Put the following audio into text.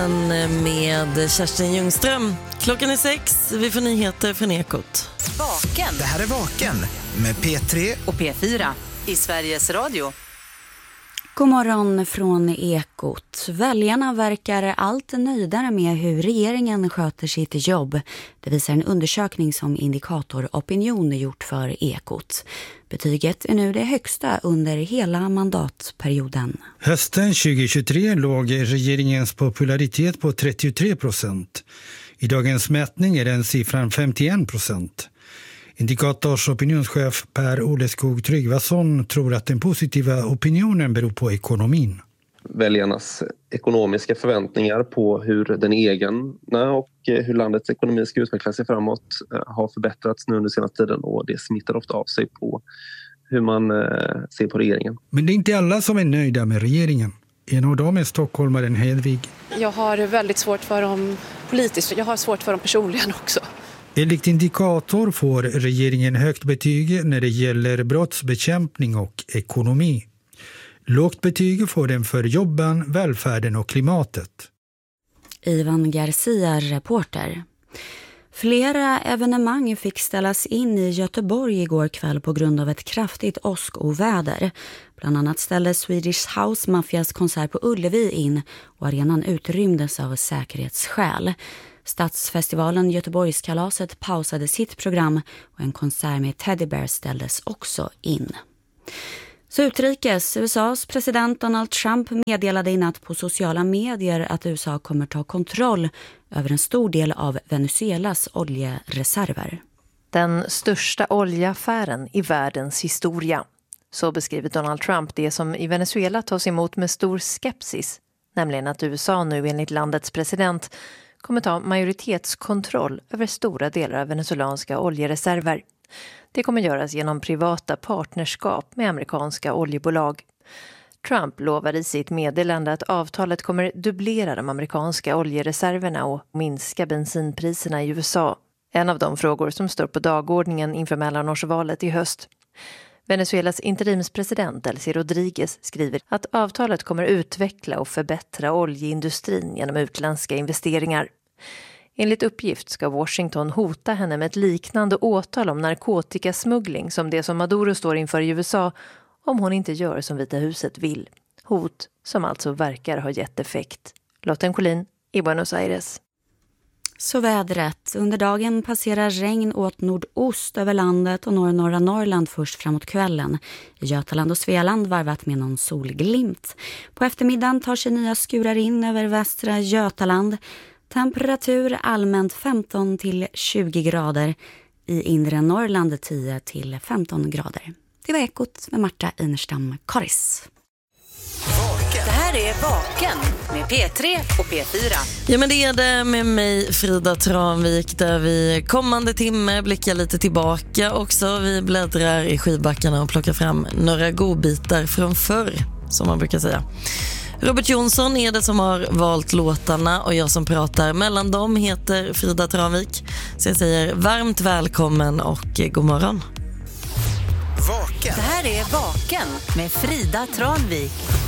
Med Kerstin Ljungström. Klockan är 6, vi får nyheter från Ekot. Vaken. Det här är Vaken med P3 och P4 i Sveriges Radio. God morgon från Ekot. Väljarna verkar allt nöjdare med hur regeringen sköter sitt jobb. Det visar en undersökning som Indikator Opinion gjort för Ekot. Betyget är nu det högsta under hela mandatperioden. Hösten 2023 låg regeringens popularitet på 33%. I dagens mätning är den siffran 51%. Indikators opinionschef Per Oleskog Tryggvason tror att den positiva opinionen beror på ekonomin. Väljarnas ekonomiska förväntningar på hur den egna och hur landets ekonomi ska utveckla sig framåt har förbättrats nu under senaste tiden, och det smittar ofta av sig på hur man ser på regeringen. Men det är inte alla som är nöjda med regeringen. En av dem är stockholmaren Hedvig. Jag har väldigt svårt för dem politiskt, jag har svårt för dem personligen också. Enligt Indikator får regeringen högt betyg när det gäller brottsbekämpning och ekonomi. Lågt betyg får den för jobben, välfärden och klimatet. Ivan Garcia, reporter. Flera evenemang fick ställas in i Göteborg igår kväll på grund av ett kraftigt åskoväder. Bland annat ställdes Swedish House Mafias konsert på Ullevi in och arenan utrymdes av säkerhetsskäl. Stadsfestivalen Göteborgskalaset pausade sitt program och en konsert med Teddy Bear ställdes också in. Så utrikes, USAs president Donald Trump meddelade i natt på sociala medier att USA kommer ta kontroll över en stor del av Venezuelas oljereserver. Den största oljeaffären i världens historia. Så beskriver Donald Trump det som i Venezuela tas emot med stor skepsis, nämligen att USA nu enligt landets president kommer ta majoritetskontroll över stora delar av venezuelanska oljereserver. Det kommer göras genom privata partnerskap med amerikanska oljebolag. Trump lovar i sitt meddelande att avtalet kommer dubblera de amerikanska oljereserverna och minska bensinpriserna i USA. En av de frågor som står på dagordningen inför mellanårsvalet i höst. Venezuelas interimspresident Delcy Rodriguez skriver att avtalet kommer utveckla och förbättra oljeindustrin genom utländska investeringar. Enligt uppgift ska Washington hota henne med ett liknande åtal om narkotikasmuggling som det som Maduro står inför i USA om hon inte gör som Vita huset vill. Hot som alltså verkar ha gett effekt. Lotten Collin i Buenos Aires. Så vädret. Under dagen passerar regn åt nordost över landet och norra Norrland först framåt kvällen. I Götaland och Svealand varvat med någon solglimt. På eftermiddagen tar sig nya skurar in över västra Götaland. Temperatur allmänt 15 till 20 grader. I inre Norrland 10 till 15 grader. Det var Ekot med Marta Inerstam-Karis. Det här är Vaken med P3 och P4. Ja, men det är det med mig, Frida Tranvik, där vi kommande timme blickar lite tillbaka också. Vi bläddrar i skivbackarna och plockar fram några godbitar från förr, som man brukar säga. Robert Jonsson är det som har valt låtarna och jag som pratar mellan dem heter Frida Tranvik. Så jag säger varmt välkommen och god morgon. Vaken. Det här är Vaken med Frida Tranvik.